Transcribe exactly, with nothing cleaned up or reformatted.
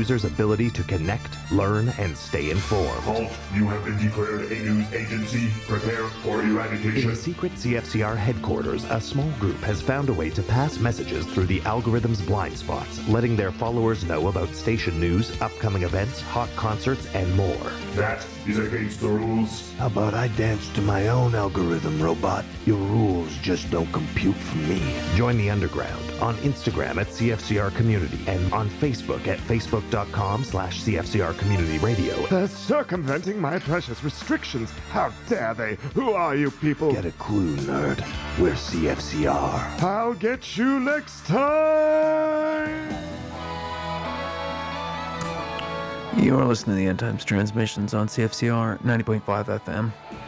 users' ability to connect, learn, and stay informed. Halt, you have been declared a news agency. Prepare for eradication. In the secret C F C R headquarters, a small group has found a way to pass messages through the algorithm's blind spots, letting their followers know about station news, upcoming events, hot concerts, and more. That is against the rules. How about I dance to my own algorithm, robot? Your rules just don't compute for me. Join the underground on Instagram at C F C R Community and on Facebook at facebook.com slash CFCR Community Radio. They're circumventing my precious restrictions. How dare they? Who are you people? Get a clue, nerd. We're C F C R. I'll get you next time! You're listening to the End Times transmissions on C F C R ninety point five F M.